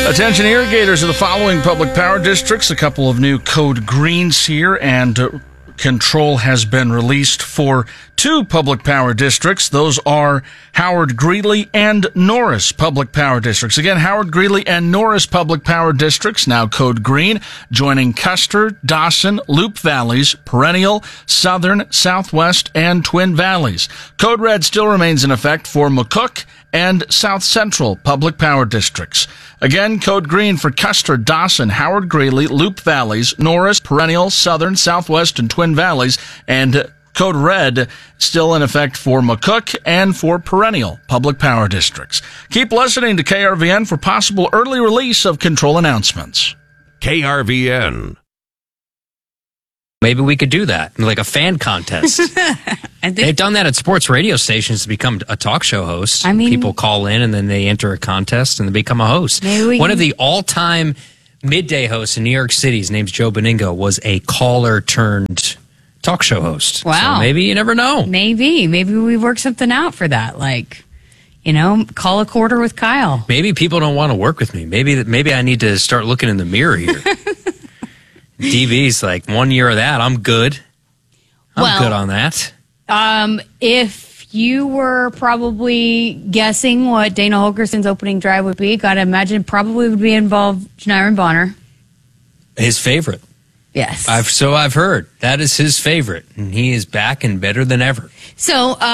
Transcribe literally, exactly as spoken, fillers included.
Attention irrigators of the following public power districts. A couple of new code greens here, and uh, control has been released for two public power districts. Those are Howard Greeley and Norris public power districts. Again, Howard Greeley and Norris public power districts, now code green, joining Custer, Dawson, Loup Valleys, Perennial, Southern, Southwest, and Twin Valleys. Code red still remains in effect for McCook and South Central public power districts. Again, code green for Custer, Dawson, Howard Greeley, Loup Valleys, Norris, Perennial, Southern, Southwest, and Twin Valleys, and code red still in effect for McCook and for Perennial public power districts. Keep listening to K R V N for possible early release of control announcements. K R V N. Maybe we could do that, like a fan contest. I think They've done that at sports radio stations to become a talk show host. I mean- People call in and then they enter a contest and they become a host. Maybe we One can- of the all-time midday hosts in New York City, his name's Joe Beningo, was a caller turned talk show host. Wow. So maybe you never know. maybe, maybe we work something out for that. Like, you know, call a quarter with Kyle. Maybe people don't want to work with me. Maybe maybe I need to start looking in the mirror here. D B's like, one year of that, I'm good. I'm Well- good on that. Um, if you were probably guessing what Dana Holgerson's opening drive would be, gotta imagine probably would be involve Janiron Bonner. His favorite. Yes. I've so I've heard. That is his favorite. And he is back and better than ever. So, uh,